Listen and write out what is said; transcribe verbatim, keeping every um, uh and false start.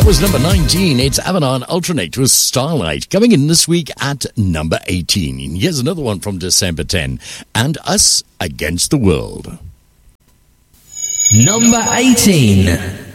Was number nineteen. It's Avalon Ultranate with Starlight. Coming in this week at number eighteen. Here's another one from December tenth. And Us Against the World. Number eighteen.